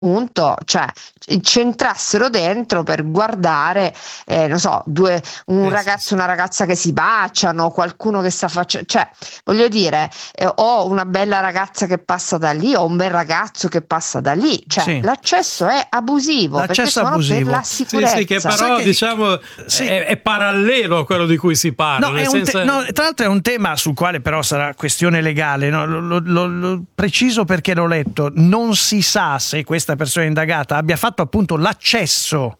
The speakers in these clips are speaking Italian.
punto, cioè centrassero dentro per guardare, non so, un ragazzo e una ragazza che si baciano, qualcuno che sta facendo, cioè voglio dire, o una bella ragazza che passa da lì, o un bel ragazzo che passa da lì, cioè Sì. l'accesso è abusivo, perché L'accesso sono abusivo. per la sicurezza. Sì, che però diciamo Sì. è parallelo a quello di cui si parla. No, nel senso... tra l'altro è un tema sul quale però sarà questione legale, no? Lo preciso perché l'ho letto. Non si sa se questa persona indagata abbia fatto appunto l'accesso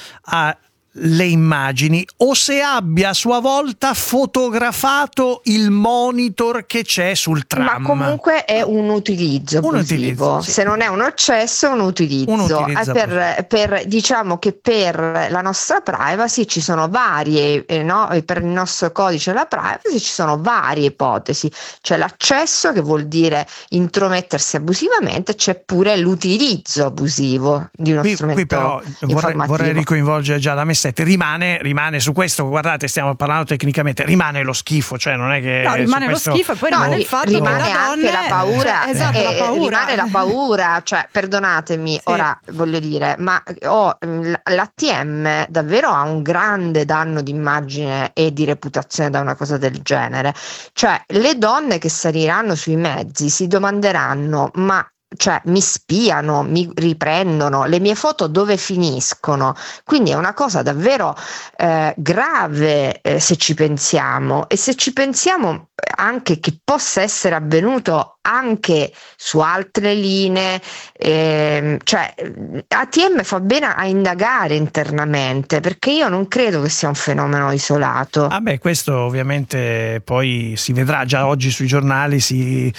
alle immagini o se abbia a sua volta fotografato il monitor che c'è sul tram. Ma comunque è un utilizzo abusivo. Sì. Se non è un accesso, è un utilizzo. Diciamo che per la nostra privacy ci sono varie, no? Per il nostro codice della privacy ci sono varie ipotesi. C'è l'accesso, che vuol dire intromettersi abusivamente, c'è pure l'utilizzo abusivo di uno strumento qui però vorrei ricoinvolgere già la Messetti. Rimane su questo, guardate, stiamo parlando tecnicamente, rimane lo schifo, cioè non è che rimane lo schifo, e poi rimane il fatto rimane che la anche donna la paura, la paura. rimane la paura, cioè perdonatemi, Sì. ora voglio dire, ma l'ATM davvero ha un grande danno di immagine e di reputazione da una cosa del genere, cioè le donne che saliranno sui mezzi si domanderanno: ma cioè mi spiano, mi riprendono, le mie foto dove finiscono? Quindi è una cosa davvero grave, se ci pensiamo, e se ci pensiamo anche che possa essere avvenuto anche su altre linee, cioè ATM fa bene a indagare internamente, perché io non credo che sia un fenomeno isolato. Questo ovviamente poi si vedrà, già oggi sui giornali si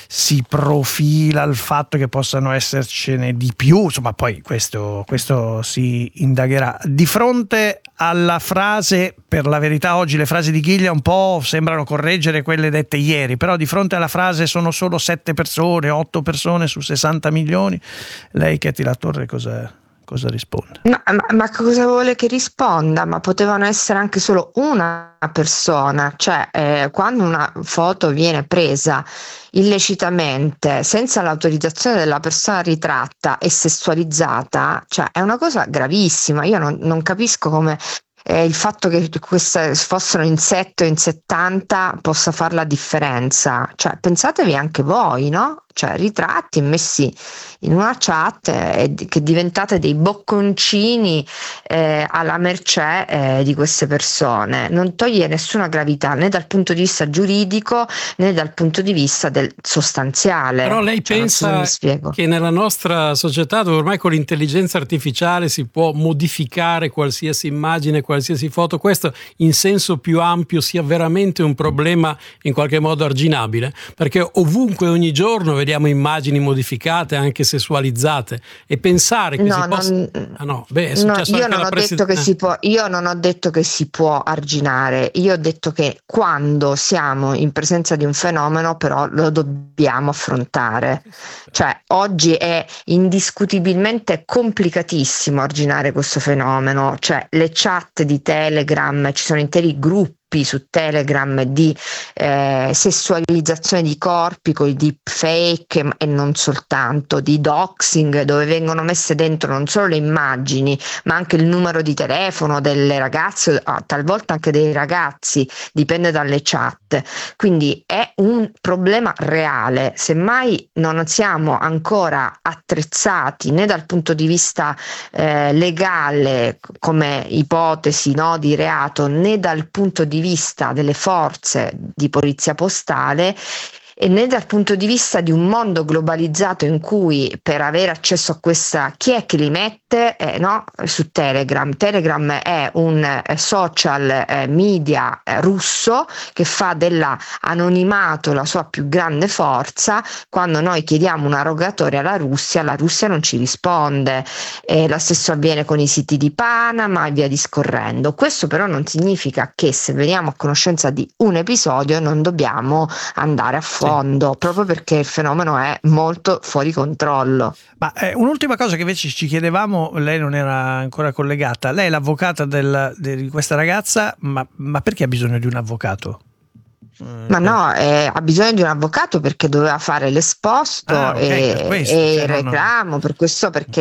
profila il fatto che possano essercene di più, insomma poi questo si indagherà. Di fronte alla frase, per la verità oggi le frasi di Ghiglia un po' sembrano correggere quelle dette ieri, però di fronte alla frase sono solo 7 persone, 8 persone su 60 milioni, lei Katy Latorre cosa risponde? Ma cosa vuole che risponda? Ma potevano essere anche solo una persona, cioè quando una foto viene presa illecitamente senza l'autorizzazione della persona ritratta e sessualizzata, cioè è una cosa gravissima. Io non capisco come il fatto che queste fossero in 7 o in 70 possa fare la differenza. Cioè pensatevi anche voi, no? Cioè ritratti messi in una chat che diventate dei bocconcini alla mercé di queste persone. Non toglie nessuna gravità né dal punto di vista giuridico né dal punto di vista del sostanziale. Però lei pensa che nella nostra società, dove ormai con l'intelligenza artificiale si può modificare qualsiasi immagine, qualsiasi foto, questo in senso più ampio sia veramente un problema in qualche modo arginabile? Perché ovunque ogni giorno vediamo immagini modificate, anche sessualizzate, e pensare che si possa... io non ho detto che si può arginare, io ho detto che quando siamo in presenza di un fenomeno però lo dobbiamo affrontare. Cioè oggi è indiscutibilmente complicatissimo arginare questo fenomeno, cioè le chat di Telegram, ci sono interi gruppi su Telegram di sessualizzazione di corpi con i deepfake e non soltanto, di doxing, dove vengono messe dentro non solo le immagini ma anche il numero di telefono delle ragazze, talvolta anche dei ragazzi, dipende dalle chat. Quindi è un problema reale, semmai non siamo ancora attrezzati né dal punto di vista legale come ipotesi, no, di reato, né dal punto di vista delle forze di polizia postale, e né dal punto di vista di un mondo globalizzato in cui per avere accesso a questa, chi è che li mette su Telegram? Telegram è un social media russo che fa dell'anonimato la sua più grande forza. Quando noi chiediamo una rogatoria alla Russia, la Russia non ci risponde. Lo stesso avviene con i siti di Panama e via discorrendo. Questo però non significa che se veniamo a conoscenza di un episodio non dobbiamo andare a fondo, proprio perché il fenomeno è molto fuori controllo. Ma un'ultima cosa che invece ci chiedevamo, lei non era ancora collegata, lei è l'avvocata di questa ragazza, ma perché ha bisogno di un avvocato? Ma no, ha bisogno di un avvocato perché doveva fare l'esposto okay, e il reclamo, per questo, perché